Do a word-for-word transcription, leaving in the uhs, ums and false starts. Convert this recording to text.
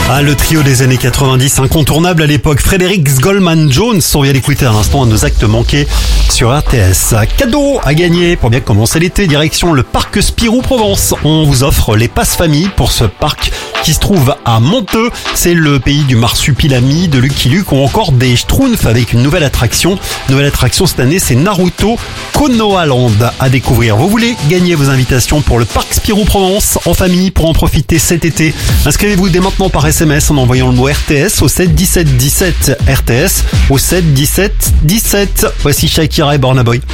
Ah, le trio des années quatre-vingt-dix, incontournable à l'époque. Frédéric Goldman Jones, on vient d'écouter à l'instant un de nos actes manqués sur R T S. Cadeau à gagner pour bien commencer l'été, direction le parc Spirou Provence. On vous offre les passes famille pour ce parc qui se trouve à Monteux. C'est le pays du marsupilami, de Lucky Luke ou encore des Schtroumpfs avec une nouvelle attraction. Nouvelle attraction cette année, c'est Naruto Konoha Land à découvrir. Vous voulez gagner vos invitations pour le parc Spirou Provence en famille pour en profiter cet été? Inscrivez-vous dès maintenant par S M S en envoyant le mot R T S au sept dix-sept dix-sept. R T S au sept dix-sept dix-sept. Voici Shakira et Burna Boy.